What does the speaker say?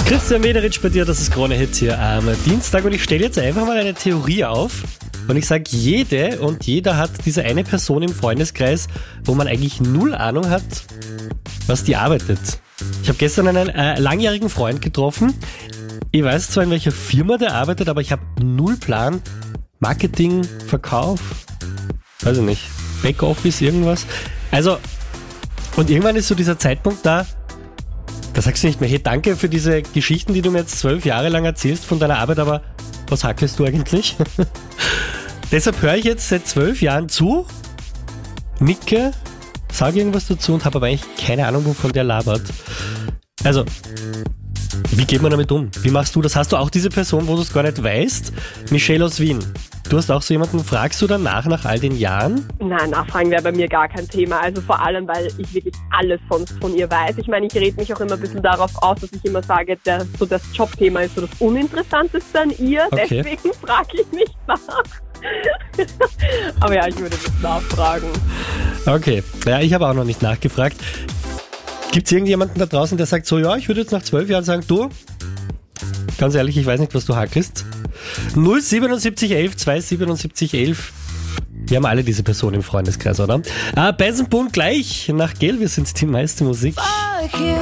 Christian Mederitsch bei dir, das ist Krone-Hit hier am Dienstag und ich stelle jetzt einfach mal eine Theorie auf und ich sage, jede und jeder hat diese eine Person im Freundeskreis, wo man eigentlich null Ahnung hat, was die arbeitet. Ich habe gestern einen langjährigen Freund getroffen. Ich weiß zwar, in welcher Firma der arbeitet, aber ich habe null Plan. Marketing, Verkauf, weiß ich nicht, Backoffice, irgendwas. Also, und irgendwann ist so dieser Zeitpunkt da sagst du nicht mehr, hey, danke für diese Geschichten, die du mir jetzt 12 Jahre lang erzählst von deiner Arbeit, aber was hackelst du eigentlich? Deshalb höre ich jetzt seit 12 Jahren zu, nicke, sage irgendwas dazu und habe aber eigentlich keine Ahnung, wovon der labert. Also, wie geht man damit um? Wie machst du das? Hast du auch diese Person, wo du es gar nicht weißt? Michelle aus Wien. Du hast auch so jemanden, fragst du danach nach all den Jahren? Nein, nachfragen wäre bei mir gar kein Thema. Also vor allem, weil ich wirklich alles sonst von ihr weiß. Ich meine, ich rede mich auch immer ein bisschen darauf aus, dass ich immer sage, das Jobthema ist so das Uninteressanteste an ihr. Okay. Deswegen frage ich nicht nach. Aber ja, ich würde das nachfragen. Okay, ja, ich habe auch noch nicht nachgefragt. Gibt es irgendjemanden da draußen, der sagt so, ja, ich würde jetzt nach 12 Jahren sagen, du, ganz ehrlich, ich weiß nicht, was du hackelst. 07711 27711. Wir haben alle diese Person im Freundeskreis, oder? Benson Boone gleich nach Gel, wir sind die meiste Musik.